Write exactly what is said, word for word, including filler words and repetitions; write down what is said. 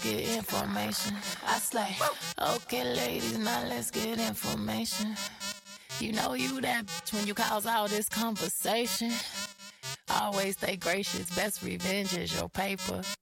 get information. I slay. Okay, ladies, now let's get information. You know you that bitch when you cause all this conversation. Always stay gracious, best revenge is your paper.